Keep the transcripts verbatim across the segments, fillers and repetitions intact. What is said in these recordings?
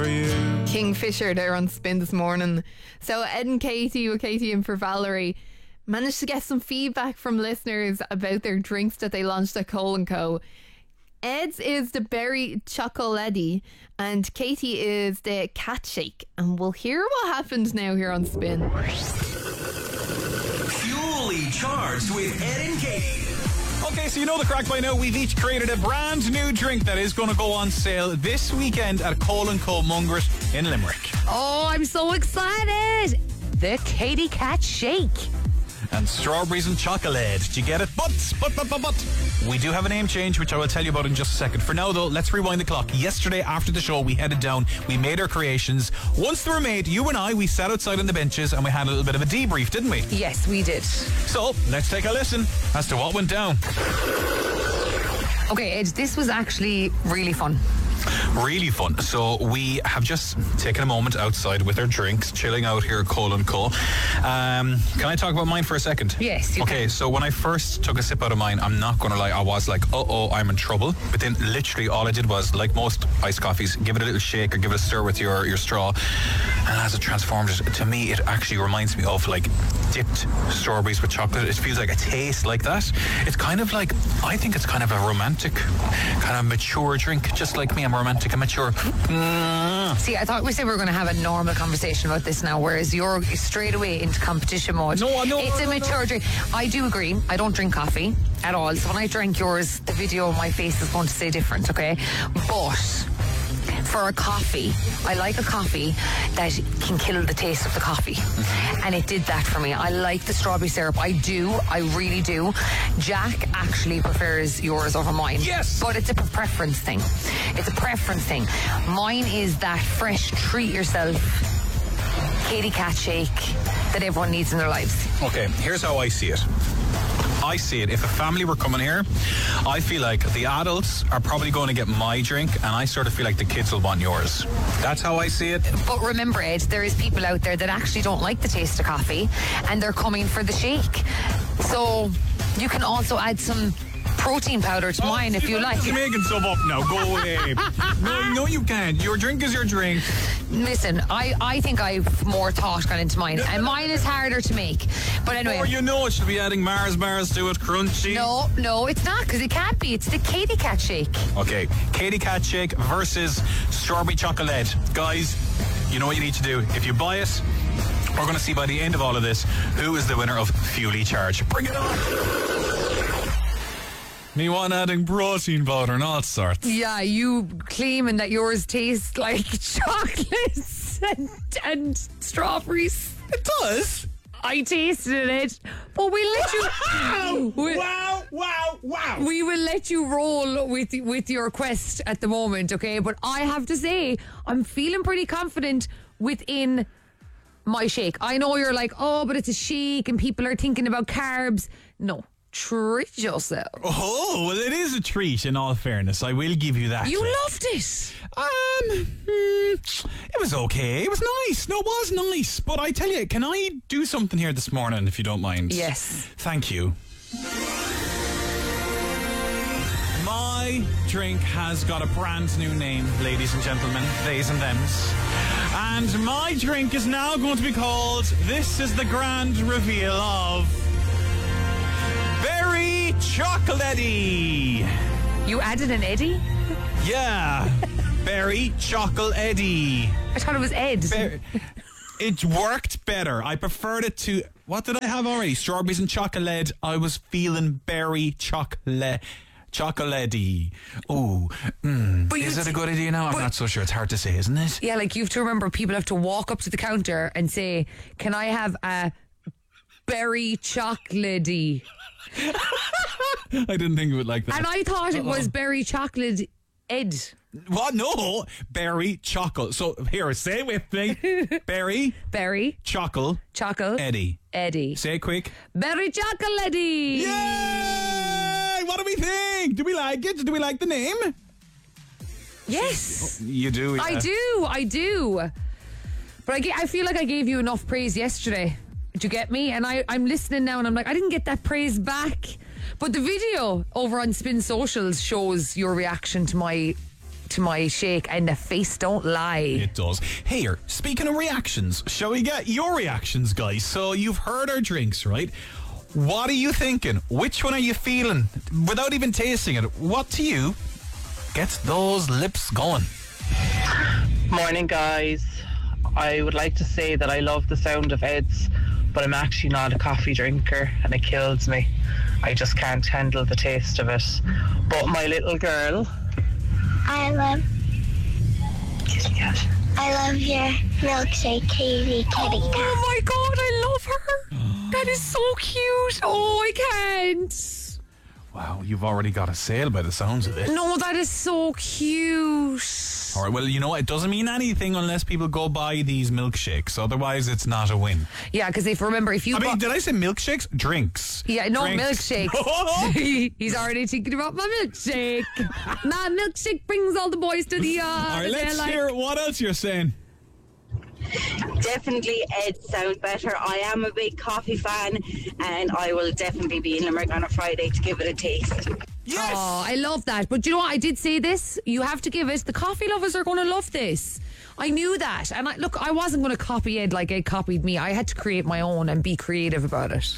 Kingfisher there on Spin this morning. So Ed and Katie with Katie and for Valerie managed to get some feedback from listeners about their drinks that they launched at Cole and Co. Ed's is the berry chocolate and Katie is the cat shake, and we'll hear what happened now here on Spin. Fuelly charged with Ed and Katie. Okay, so you know the crack by now. We've each created a brand new drink that is going to go on sale this weekend at Cole and Co. Mungret in Limerick. Oh, I'm so excited. The Katie Cat Shake. And strawberries and chocolate. Did you get it? But, but, but, but, but. We do have a name change, which I will tell you about in just a second. For now, though, let's rewind the clock. Yesterday, after the show, we headed down. We made our creations. Once they were made, you and I, we sat outside on the benches and we had a little bit of a debrief, didn't we? Yes, we did. So, let's take a listen as to what went down. Okay, Ed, this was actually really fun. Really fun. So we have just taken a moment outside with our drinks, chilling out here at Cole and Co. Um, can I talk about mine for a second? Yes, you Okay, can. so when I first took a sip out of mine, I'm not going to lie, I was like, uh-oh, I'm in trouble. But then literally all I did was, like most iced coffees, give it a little shake or give it a stir with your, your straw. And as it transformed it, to me, it actually reminds me of like dipped strawberries with chocolate. It feels like a taste like that. It's kind of like, I think it's kind of a romantic, kind of mature drink, just like me. I'm romantic and mature. Mm. See, I thought we said we were going to have a normal conversation about this now, whereas you're straight away into competition mode. No, no, It's no, a no, mature no. drink. I do agree. I don't drink coffee at all. So when I drank yours, the video on my face is going to say different, okay? But for a coffee, I like a coffee that can kill the taste of the coffee. Mm-hmm. And it did that for me. I like the strawberry syrup. I do. I really do. Jack actually prefers yours over mine. Yes! But it's a preference thing. It's a preference thing. Mine is that fresh, treat yourself Katie Cat Shake that everyone needs in their lives. Okay, here's how I see it. I see it. If a family were coming here, I feel like the adults are probably going to get my drink, and I sort of feel like the kids will want yours. That's how I see it. But remember, Ed, there is people out there that actually don't like the taste of coffee, and they're coming for the shake. So you can also add some protein powder to mine if you like. You're making stuff up now. Go away. no, no, you can't. Your drink is your drink. Listen, I, I think I've more thought gone into mine, and mine is harder to make. But anyway. Or you know it should be adding Mars bars to it, crunchy. No, no, it's not, because it can't be. It's the Katie Cat Shake. Okay, Katie Cat Shake versus strawberry chocolate. Guys, you know what you need to do. If you buy it, we're going to see by the end of all of this who is the winner of Fuelly Charge. Bring it on! Me want adding protein powder and all sorts. Yeah, you claiming that yours tastes like chocolates and, and strawberries. It does. I tasted it, but we'll let you. Wow! we, wow! Wow! Wow! we will let you roll with with your quest at the moment, okay? But I have to say, I'm feeling pretty confident within my shake. I know you're like, oh, but it's a shake and people are thinking about carbs. No. Treat yourself. Oh, well, it is a treat, in all fairness. I will give you that. You like. loved it. Um, mm, it was okay. It was nice. No, it was nice. But I tell you, can I do something here this morning, if you don't mind? Yes. Thank you. My drink has got a brand new name, ladies and gentlemen, theys and thems. And my drink is now going to be called, this is the grand reveal of... Berry Chocolatey. You added an Eddie? Yeah. Berry Chocolatey. I thought it was Ed. Ber- it worked better. I preferred it to... What did I have already? Strawberries and chocolate. I was feeling berry chocolate. Chocolatey. Ooh. Mm. But Is you it a t- good idea now? I'm not so sure. It's hard to say, isn't it? Yeah, like you have to remember, people have to walk up to the counter and say, can I have a berry chocolatey? I didn't think of it like that. And I thought it was berry chocolate Ed. What? No. Berry chocolate. So here, say it with me. Berry Berry chocolate chocolate Eddie. Eddie. Say it quick. Berry chocolatey. Yay! What do we think? Do we like it? Do we like the name? Yes. You do, yeah. I do. I do. But I, ga- I feel like I gave you enough praise yesterday. Do you get me? And I, I'm listening now and I'm like, I didn't get that praise back. But the video over on Spin Socials shows your reaction to my to my shake, and the face don't lie. It does. Here, speaking of reactions, shall we get your reactions, guys? So you've heard our drinks, right? What are you thinking? Which one are you feeling? Without even tasting it, what to you gets those lips going? Morning, guys. I would like to say that I love the sound of Ed's, but I'm actually not a coffee drinker, and it kills me. I just can't handle the taste of it. But my little girl, I love kiss me out. I love your milkshake, Katie Kitty Cat. Oh my god, I love her. That is so cute. Oh, I can't. Wow, you've already got a sale by the sounds of it. No, that is so cute. All right, well, you know what? It doesn't mean anything unless people go buy these milkshakes. Otherwise, it's not a win. Yeah, because if remember, if you I mean, bought- did I say milkshakes? Drinks. Yeah, no, Drinks. milkshakes. He's already thinking about my milkshake. My milkshake brings all the boys to the yard. All right, let's like- hear what else you're saying. Definitely Ed sound better. I am a big coffee fan, and I will definitely be in Limerick on a Friday to give it a taste. Yes! Oh, I love that. But you know what? I did say this. You have to give it. The coffee lovers are going to love this. I knew that. And I, look, I wasn't going to copy Ed like Ed copied me. I had to create my own and be creative about it.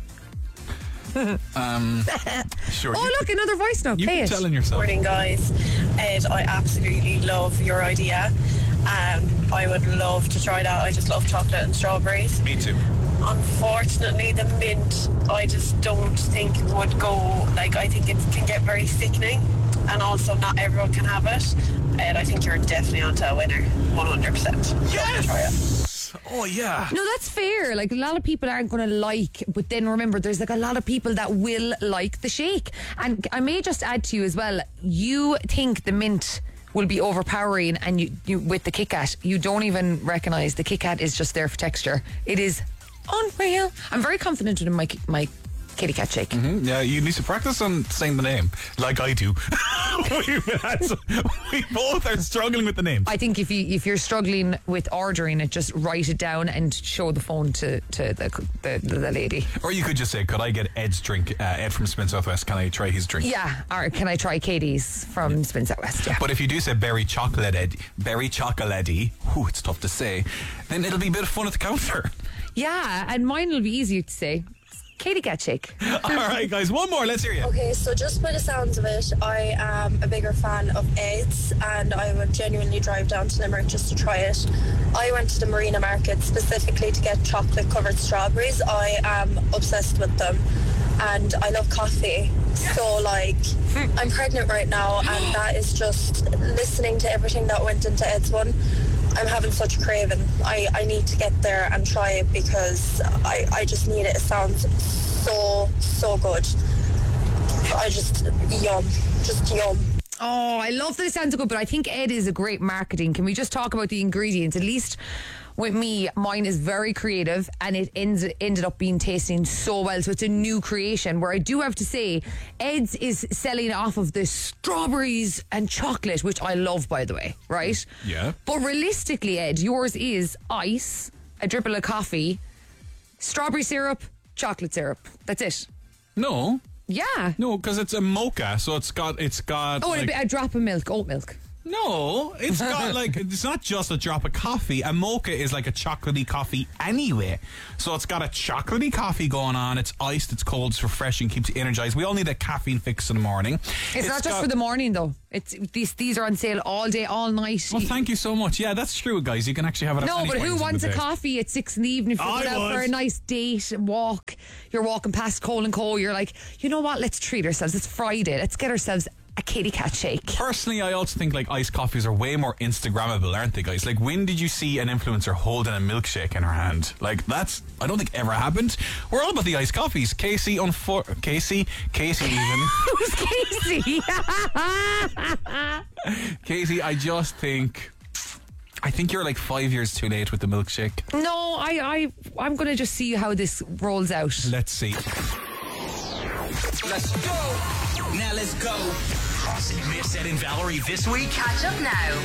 um, sure. Oh, you, look, another voice note. you Play keep it. telling yourself. Morning, guys. Ed, I absolutely love your idea. Um, I would love to try that. I just love chocolate and strawberries. Me too. Unfortunately, the mint, I just don't think would go. Like, I think it can get very sickening, and also not everyone can have it. And I think you're definitely onto a winner, one hundred percent. Yes! Oh, yeah. No, that's fair. Like, a lot of people aren't going to like, but then remember, there's like a lot of people that will like the shake. And I may just add to you as well, you think the mint will be overpowering, and you, you with the Kit Kat, you don't even recognise the Kit Kat is just there for texture. It is unreal. I'm very confident in my my Kitty Cat shake. Mm-hmm. Yeah, you need to practice on saying the name, like I do. We've had some, we both are struggling with the name. I think if you if you're struggling with ordering it, just write it down and show the phone to, to the, the the lady. Or you could just say, could I get Ed's drink, uh, Ed from Spin Southwest, can I try his drink? Yeah, or can I try Katie's from Spin Out West? Yeah. But if you do say berry chocolate, Ed, berry chocolate-y, whew, it's tough to say, then it'll be a bit of fun at the counter. Yeah, and mine will be easier to say. Katie Cat shake. All right, guys, one more. Let's hear you. Okay, so just by the sounds of it, I am a bigger fan of Ed's, and I would genuinely drive down to Limerick just to try it. I went to the Marina Market specifically to get chocolate-covered strawberries. I am obsessed with them, and I love coffee. So, like, I'm pregnant right now, and that is just listening to everything that went into Ed's one. I'm having such a craving. I, I need to get there and try it because I, I just need it. It sounds so, so good. I just, yum. Just yum. Oh, I love that it sounds so good, but I think Ed is a great marketing. Can we just talk about the ingredients? At least with me, mine is very creative, and it ends, ended up being tasting so well. So it's a new creation, where I do have to say Ed's is selling off of the strawberries and chocolate, which I love, by the way, right? Yeah. But realistically, Ed, yours is ice, a dribble of coffee, strawberry syrup, chocolate syrup. That's it. No. Yeah. No, because it's a mocha, so it's got, it's got... Oh, and like, a, bit, a drop of milk, oat milk. No, it's got like, it's not just a drop of coffee. A mocha is like a chocolatey coffee anyway. So it's got a chocolatey coffee going on. It's iced, it's cold, it's refreshing, keeps you energized. We all need a caffeine fix in the morning. It's, It's not just got- for the morning, though. It's these these are on sale all day, all night. Well, thank you so much. Yeah, that's true, guys. You can actually have it at No, any but point who in the wants a day. coffee at six in the evening if you're I going out for would. a nice date and walk? You're walking past Cole and Co. You're like, you know what? Let's treat ourselves. It's Friday. Let's get ourselves a Katie Cat shake. Personally, I also think like iced coffees are way more Instagrammable, aren't they, guys? Like, when did you see an influencer holding a milkshake in her hand? Like, that's, I don't think ever happened. We're all about the iced coffees. Casey, unfor- Casey, Casey even. Who's Casey? Casey, I just think, I think you're like five years too late with the milkshake. No, I, I, I'm going to just see how this rolls out. Let's see. Let's go. Now let's go. Miss Ed and Valerie this week. Catch up now